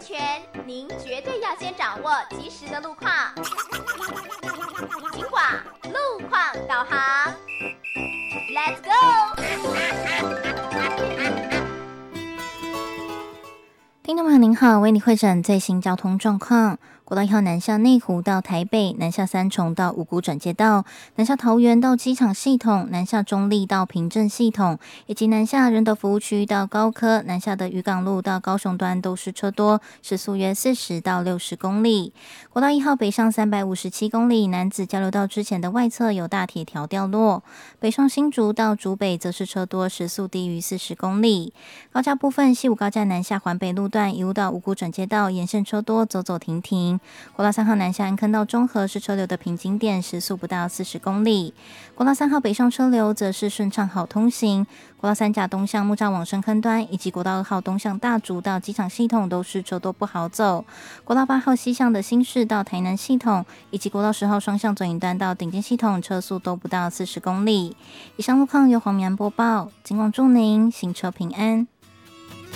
全，您绝对要先掌握及时的路况。警广路况导航 ，Let's go！ 听众朋友您好，为你汇整最新交通状况。国道1号南下内湖到台北，南下三重到五股转接道，南下桃园到机场系统，南下中立到平镇系统，以及南下仁德服务区到高科，南下的渔港路到高雄端都是车多，时速约40到60公里。国道1号北上357公里，南子交流道之前的外侧有大铁条掉落，北上新竹到竹北则是车多，时速低于40公里。高架部分，西武高架南下环北路段一路到五股转接道，沿线车多，走走停停。国道3号南下安坑到中和是车流的瓶颈点，时速不到40公里。国道3号北上车流则是顺畅好通行。国道3甲东向木栅往深坑端，以及国道2号东向大竹到机场系统都是车多不好走。国道8号西向的新市到台南系统，以及国道10号双向左营端到顶尖系统，车速都不到40公里。以上路况由黄明安播报，警广祝您行车平安。